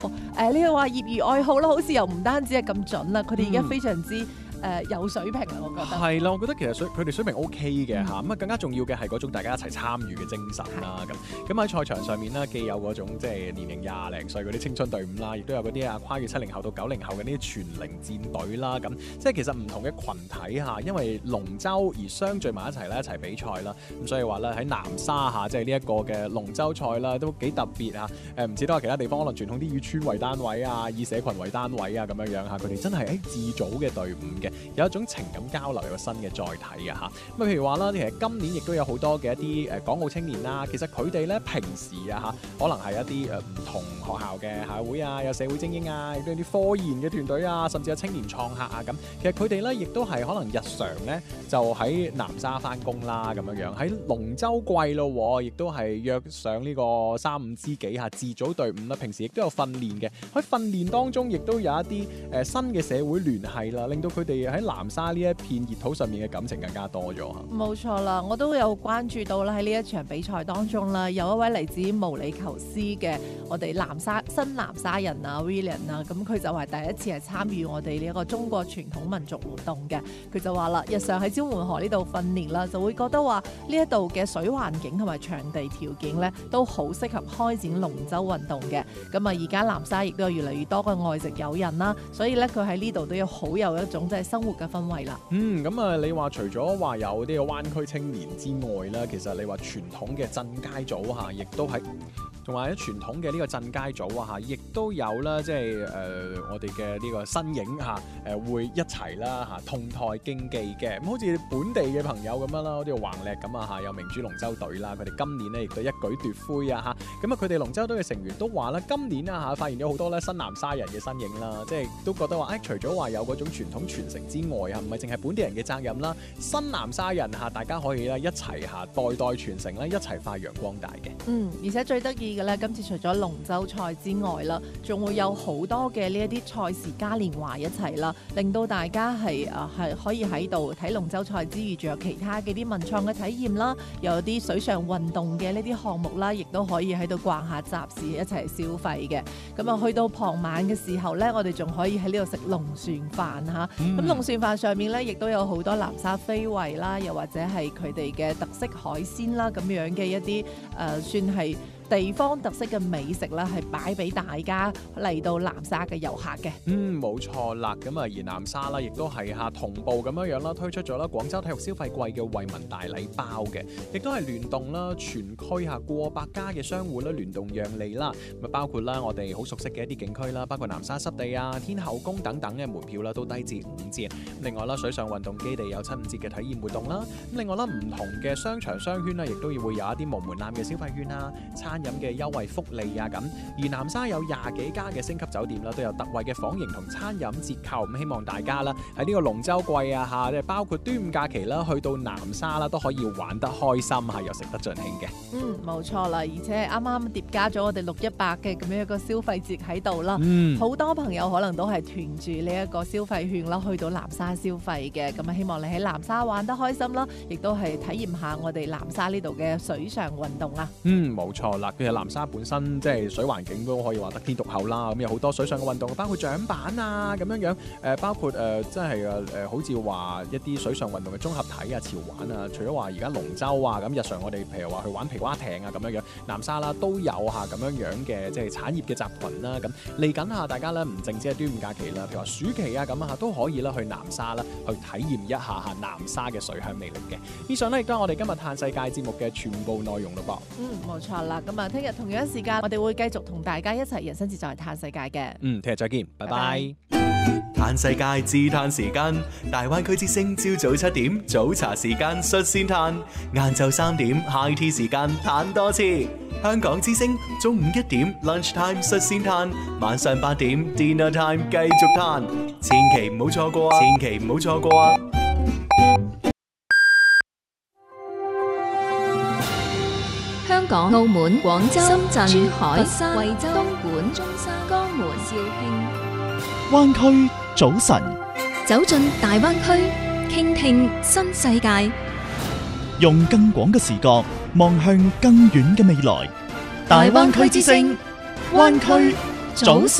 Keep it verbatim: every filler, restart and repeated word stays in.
誒你話業餘愛好啦，好似又唔單止係咁準啦，佢哋而家非常之。誒、呃、有水平啦，我覺得係啦，我覺得其實水佢哋水平 O K 嘅嚇，咁啊更加重要嘅係嗰種大家一齊參與嘅精神啦。咁咁喺賽場上面呢，既有嗰種即係年齡廿零歲嗰啲青春隊伍啦，亦都有嗰啲啊跨越七零後到九零後嘅呢啲全齡戰隊啦。咁即係其實唔同嘅群體嚇，因為龍舟而相聚埋一齊咧，一齊比賽啦。咁所以話咧喺南沙嚇，即係呢一個嘅龍舟賽啦，都幾特別嚇。誒唔似得話其他地方可能傳統啲以村為單位啊，以社群為單位啊咁樣樣嚇，佢哋真係誒自組嘅隊伍嘅。有一種情感交流，有個新嘅載體嘅嚇。咁啊，譬如話啦，其實今年亦都有好多嘅一啲誒港澳青年啦。其實佢哋咧平時啊嚇，可能係一啲誒唔同學校嘅校會啊，有社會精英啊，亦都有啲科研嘅團隊啊，甚至有青年創客啊咁。其實佢哋咧亦都係可能日常咧就喺南沙翻工啦咁樣樣。喺龍舟季咯，亦都係約上呢個三五知己嚇自組隊伍啦。平時亦都有訓練嘅，喺訓練當中亦都有一啲誒新嘅社會聯繫啦，令到佢哋喺南南沙呢一片熱土上面嘅感情更加多咗。 冇錯啦，我都有關注到啦，喺呢一場比賽當中啦，有一位嚟自毛里求斯嘅我哋南沙新南沙人啊 William 啊，咁佢就係第一次係參與我哋呢一個中國傳統民族活動嘅。佢就話啦，日常喺蕉門河呢度訓練啦，就會覺得話呢一度嘅水環境同埋場地條件咧，都好適合開展龍舟運動嘅。咁啊，而家南沙亦都有越嚟越多嘅外籍友人啦，所以咧佢喺呢度都有好有一種即係生活嘅氛圍啦。 嗯，咁啊，你話除咗話有呢個灣區青年之外啦，其實你話傳統嘅鎮街組嚇，亦都係。同埋喺傳統嘅呢個鎮街組啊嚇，亦都有啦，即係誒、呃、我哋嘅呢個身影嚇誒、呃、會一齊啦嚇同台競技嘅。咁好似本地嘅朋友咁樣啦，好似橫瀝咁啊嚇，有明珠龍舟隊啦，佢哋今年咧亦都一舉奪魁啊嚇。咁啊，佢哋龍舟隊嘅成員都話啦，今年啊嚇發現咗好多咧新南沙人嘅身影啦，即係都覺得話誒、哎，除咗話有嗰種傳統傳承之外啊，唔係淨係本地人嘅責任啦，新南沙人嚇大家可以咧一齊嚇代代傳承咧，一齊發揚光大嘅。 嗯，而且最得意嘅咧，今次除咗龍舟賽之外啦，仲會有好多嘅呢一啲賽事嘉年華一齊啦，令到大家係誒係可以喺度睇龍舟賽之餘，仲有其他嘅啲文創嘅體驗啦，又有啲水上運動嘅呢啲項目啦，亦都可以喺度逛下集市一齊消費嘅。咁啊，去到傍晚嘅時候咧，我哋仲可以喺呢度食龍船飯嚇。咁、嗯、龍船飯上面咧，亦都有好多南沙非遺啦，又或者係佢哋嘅特色海鮮啦，咁樣嘅一啲誒、呃、算係地方特色嘅美食啦，係擺俾大家嚟到南沙嘅遊客嘅。 嗯，冇錯啦。咁啊，而南沙啦，亦都係嚇同步咁樣樣啦，推出咗啦廣州體育消費季嘅惠民大禮包嘅，亦都係聯動啦全區嚇過百家嘅商戶啦，聯動讓利啦。咁啊，包括啦我哋好熟悉嘅一啲景區啦，包括南沙濕地啊、天后宮等等嘅門票啦，都低至五折。另外啦，水上運動基地有七五折嘅體驗活動啦。咁另外啦，唔同嘅商場商圈啦，亦都會有一啲無門檻嘅消費券啊、餐飲嘅優惠福利啊咁，而南沙有廿幾家嘅星級酒店啦，都有特惠嘅房型同餐飲折扣。咁希望大家啦喺呢個龍舟季啊嚇，即係包括端午假期啦，去到南沙啦都可以玩得開心嚇，又食得盡興嘅。 嗯，冇錯啦，而且啱啱疊加咗我哋六一八嘅咁樣一個消費節喺度啦，好、嗯、多朋友可能都係團住呢一個消費券啦，去到南沙消費嘅。咁啊，希望你喺南沙玩得開心啦，亦都係體驗下我哋南沙呢度嘅水上運動啊。 嗯，冇錯啦，其實南沙本身即係水環境都可以話得天獨厚啦，咁有好多水上嘅運動，包括槳板啊咁樣樣，誒、呃、包括誒即係誒誒好似話一啲水上運動嘅綜合體啊、潮玩啊，除咗話而家龍舟啊，咁日常我哋譬如話去玩皮划艇啊咁樣樣，南沙啦都有下咁樣樣嘅即係產業嘅集群啦。咁嚟緊下大家咧唔淨止係端午假期啦，譬如話暑期啊咁啊都可以啦去南沙啦去體驗一下下南沙嘅水鄉魅力嘅。以上呢亦都係我哋今日嘆世界節目嘅全部內容咯噃。 嗯，冇錯啦。咁啊，聽日同樣時間我哋會繼續同大家一齊人生自在嘆世界嘅。 嗯，聽日再見，拜拜。 嘆世界自嘆時間，大灣區之聲朝早七點早茶時間率先嘆，晏晝三點 high tea 時間嘆多次。香港之聲中午一點 lunch time 率先嘆，晚上八點 dinner time 繼續嘆，千祈唔好錯過啊！千祈唔好錯過啊！ 香港、澳門、廣州、深圳、珠海、 佛山、 惠州、東莞、 中山、 江門、 肇慶。 灣區早晨， 走進大灣區，傾聽新世界， 用更廣嘅視角望向更遠嘅未來。大灣區之聲，灣區早晨。